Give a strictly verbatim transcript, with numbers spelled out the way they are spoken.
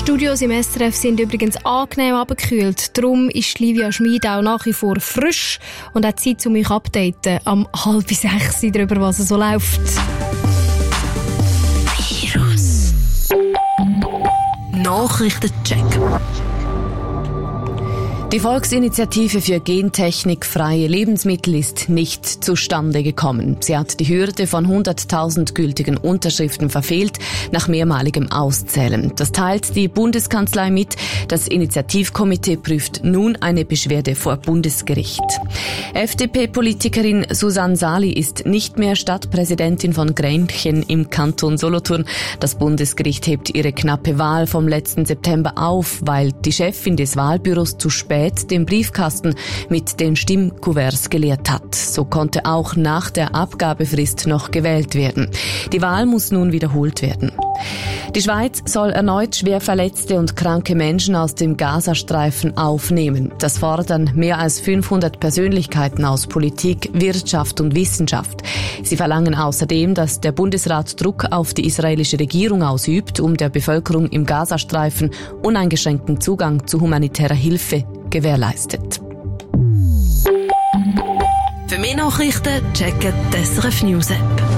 Studios im S R F sind übrigens angenehm abgekühlt. Darum ist Livia Schmid auch nach wie vor frisch und hat Zeit, um mich updaten am halb sechs darüber, was so läuft. Virus Nachrichtencheck. Die Volksinitiative für gentechnikfreie Lebensmittel ist nicht zustande gekommen. Sie hat die Hürde von hunderttausend gültigen Unterschriften verfehlt, nach mehrmaligem Auszählen. Das teilt die Bundeskanzlei mit. Das Initiativkomitee prüft nun eine Beschwerde vor Bundesgericht. F D P-Politikerin Susanne Sali ist nicht mehr Stadtpräsidentin von Grenchen im Kanton Solothurn. Das Bundesgericht hebt ihre knappe Wahl vom letzten September auf, weil die Chefin des Wahlbüros zu spät den Briefkasten mit den Stimmkuverts geleert hat. So konnte auch nach der Abgabefrist noch gewählt werden. Die Wahl muss nun wiederholt werden. Die Schweiz soll erneut schwer verletzte und kranke Menschen aus dem Gazastreifen aufnehmen. Das fordern mehr als fünfhundert Persönlichkeiten aus Politik, Wirtschaft und Wissenschaft. Sie verlangen außerdem, dass der Bundesrat Druck auf die israelische Regierung ausübt, um der Bevölkerung im Gazastreifen uneingeschränkten Zugang zu humanitärer Hilfe gewährleistet. Für mehr Nachrichten checken die S R F News App.